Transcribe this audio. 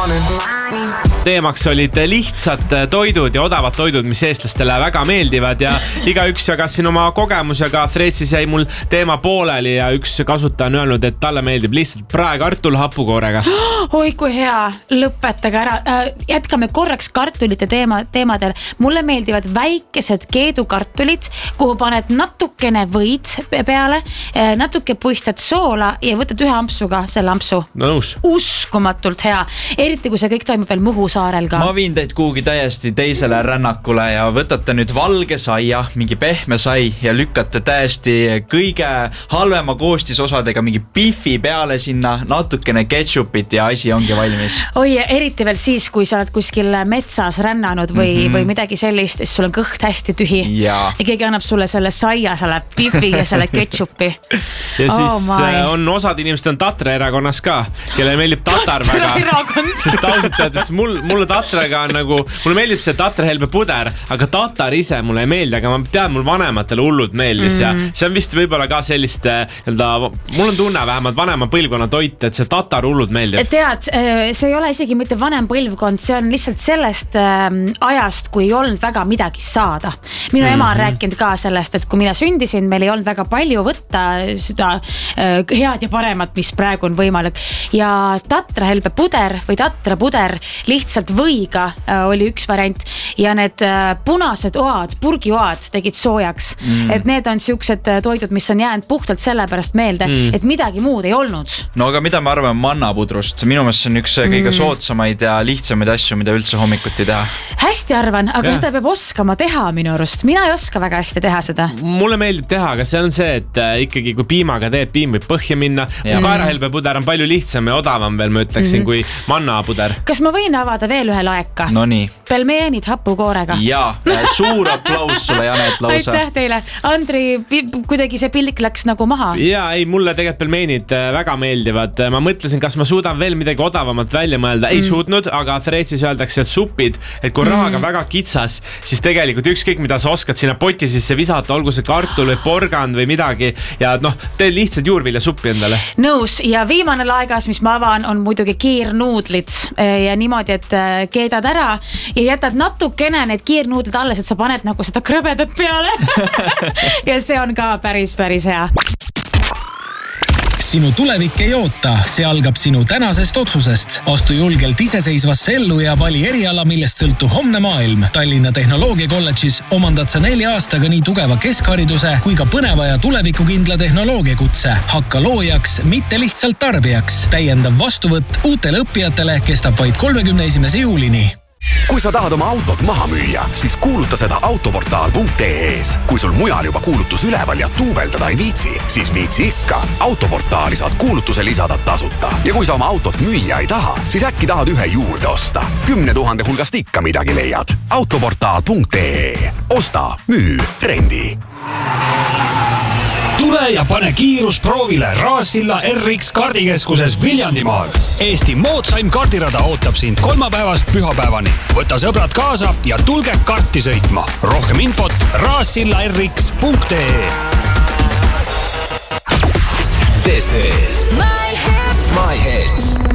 Teemaks olid lihtsad toidud ja odavad toidud, mis eestlastele väga meeldivad ja igaüks jagas siin oma kogemusega. Threadsis jäi mul teema pooleli ja üks kasutaja on öelnud, et talle meeldib lihtsalt praekartul hapukoorega. Oi, kui hea, lõpetage ära. Jätkame korraks kartulite teemadel. Mulle meeldivad väikesed keedukartulid, kuhu paned natukene võid peale, natuke puistad soola ja võtad ühe ampsuga selle ampsu. No nõus. Uskumatult hea. Eriti kui see kõik toimub veel Muhu saarel ka. Ma viin teid kuhugi täiesti teisele rännakule ja võtate nüüd valge saia, mingi pehme sai ja lükkate täiesti kõige halvema koostisosadega mingi bifi peale sinna, natukene ketšupit ja asi ongi valmis. Oi, eriti veel siis, kui sa oled kuskil metsas rännanud või midagi sellist, siis sul on kõht hästi tühi. Ja keegi annab sulle selle saia, selle bifi ja selle ketšupi. Ja siis on osad inimesed on Tatra erakonnas ka, kelle meeldib tatar väga. Sest ausalt öeldes mulle tatraga on nagu, mulle meeldib see Tatra helbe puder, aga tatar ise mulle ei meeldi, aga ma tean, mul vanematele hullud meeldis ja see on vist võib-olla ka sellist, mul on tunne vähemalt vanema põlvkonna toit, et see tatar hullud meeldib. Tead, see ei ole isegi mitte vanem põlvkond, see on lihtsalt sellest ajast, kui ei olnud väga midagi saada. Minu ema on rääkinud ka sellest, et kui mina sündisin, meil ei olnud väga palju võtta seda head ja paremat, mis praegu on võimalik. Ja Tatra helbe puder või Tatra puder lihtsalt võiga oli üks variant ja need punased oad, purgioad tegid soojaks. Et need on siuksed toidud, mis on jäänud puhtalt sellepärast meelde, et midagi muud ei olnud. No aga mida me arvame mannapudrust? Minu meelest see on üks kõige soodsamaid ja lihtsamaid asju, mida üldse hommikuti teha. Hästi arvan, aga seda peab oskama teha minu arust. Mina ei oska väga hästi teha seda. Mulle meeldib teha, aga see on see, et ikkagi kui piimaga teed, piim võib põhja minna. Kaerahelbepuder on palju lihtsam ja odavam veel, ma ütleksin, kui mannapuder. Kas ma võin avada veel ühe laeka? No nii. Pelmeenid hapukoorega. Jaa, suur aplaus sulle, Janet, lausa. Aitäh teile. Andri, kuidagi see pillik läks nagu maha. Jaa, ei, mulle tegelikult pelmeenid väga meeldivad. Ma mõtlesin, kas ma suudan veel midagi odavamat välja mõelda. Ei suutnud, aga Threadsis öeldakse, et supid, et kui rahaga väga kitsas, siis tegelikult ükskõik, mida sa oskad sinna poti sisse visata, olgu see kartul või porgand või midagi ja tee lihtsalt juurvilja suppi endale. Nõus, ja viimane laegas, mis ma avan, on muidugi kiirnuudlid ja niimoodi, et keedad ära ja jätad natukene need kiirnuudlid alles, et sa paned nagu seda krõbedat peale ja see on ka päris hea. Sinu tulevik ei oota, see algab sinu tänasest otsusest. Astu julgelt iseseisvasse ellu ja vali eriala, millest sõltub homne maailm. Tallinna Tehnoloogiakolledžis omandad sa 4 aastaga nii tugeva keskhariduse kui ka põneva ja tulevikukindla tehnoloogiakutse. Hakka loojaks, mitte lihtsalt tarbijaks. Täiendav vastuvõtt uutele õppijatele kestab vaid 31. juulini. Kui sa tahad oma autot maha müüa, siis kuuluta seda autoportaal.ee-s. Kui sul mujal juba kuulutus üleval ja tuubeldada ei viitsi, siis viitsi ikka. Autoportaali saad kuulutuse lisada tasuta. Ja kui sa oma autot müüa ei taha, siis äkki tahad ühe juurde osta. 10 000 hulgast ikka midagi leiad. Autoportaal.ee. Osta, müü, trendi. Tule ja pane kiirus proovile Raassilla RX kaardikeskuses Viljandimaal. Eesti moodsaim kaardirada ootab sind kolmapäevast pühapäevani. Võta sõbrad kaasa ja tulge karti sõitma. Rohkem infot raassillarx.ee. This is My Hits.